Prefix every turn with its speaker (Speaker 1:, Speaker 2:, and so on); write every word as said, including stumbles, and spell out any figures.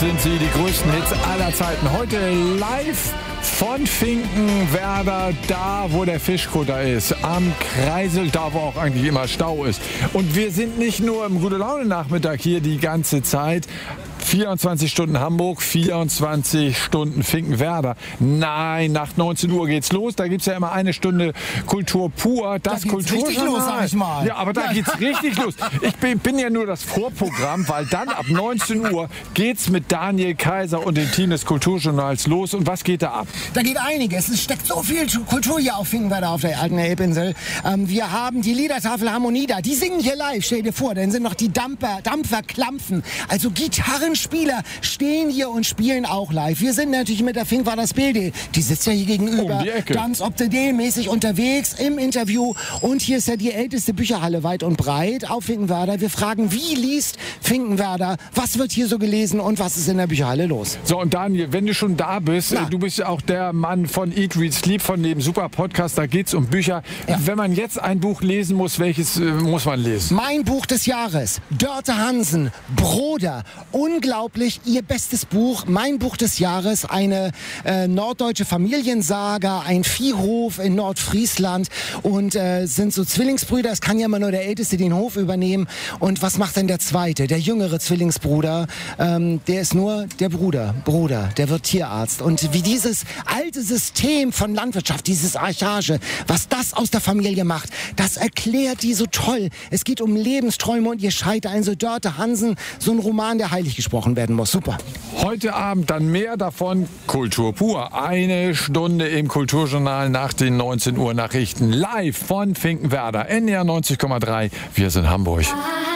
Speaker 1: sind sie, die größten Hits aller Zeiten. Heute live von Finkenwerder, da wo der Fischkutter ist, am Kreisel, da wo auch eigentlich immer Stau ist. Und wir sind nicht nur im Gute-Laune-Nachmittag hier die ganze Zeit. vierundzwanzig Stunden Hamburg, vierundzwanzig Stunden Finkenwerder. Nein, nach neunzehn Uhr geht's los. Da gibt's ja immer eine Stunde Kultur pur. Das
Speaker 2: da geht's richtig los, sag ich mal.
Speaker 1: Ja, aber da
Speaker 2: ja.
Speaker 1: geht's richtig los. Ich bin, bin ja nur das Vorprogramm, weil dann ab neunzehn Uhr geht's mit Daniel Kaiser und dem Team des Kulturjournals los. Und was geht da ab?
Speaker 2: Da geht einiges. Es steckt so viel Kultur hier auf Finkenwerder auf der alten Elbinsel. Ähm, wir haben die Liedertafel Harmonie da. Die singen hier live, stell dir vor. Dann sind noch die Dampfer, Dampfer Klampfen. Also Gitarren Spieler stehen hier und spielen auch live. Wir sind natürlich mit der Finkenwerder Spilde. Die sitzt ja hier gegenüber.
Speaker 1: Um die Ecke.
Speaker 2: Ganz optimal-mäßig unterwegs im Interview. Und hier ist ja die älteste Bücherhalle weit und breit auf Finkenwerder. Wir fragen, wie liest Finkenwerder? Was wird hier so gelesen und was ist in der Bücherhalle los?
Speaker 1: So, und Daniel, wenn du schon da bist,
Speaker 2: Na.
Speaker 1: du bist ja auch der Mann von Eat, Read, Sleep, von dem super Podcast, da geht's um Bücher.
Speaker 2: Ja.
Speaker 1: Wenn man jetzt ein Buch lesen muss, welches äh, muss man lesen?
Speaker 2: Mein Buch des Jahres, Dörte Hansen, Broder, unglaublich, ihr bestes Buch, mein Buch des Jahres, eine äh, norddeutsche Familiensaga, ein Viehhof in Nordfriesland und äh, sind so Zwillingsbrüder, es kann ja immer nur der Älteste den Hof übernehmen und was macht denn der Zweite, der jüngere Zwillingsbruder, ähm, der ist nur der Bruder, Bruder, der wird Tierarzt und wie dieses alte System von Landwirtschaft, dieses Archage, was das aus der Familie macht, das erklärt die so toll. Es geht um Lebensträume und ihr Scheitern. Also Dörte Hansen, so ein Roman, der heilig gesprochen werden muss. Super.
Speaker 1: Heute Abend dann mehr davon. Kultur pur. Eine Stunde im Kulturjournal nach den neunzehn Uhr Nachrichten. Live von Finkenwerder. N R neunzig Komma drei. Wir sind Hamburg.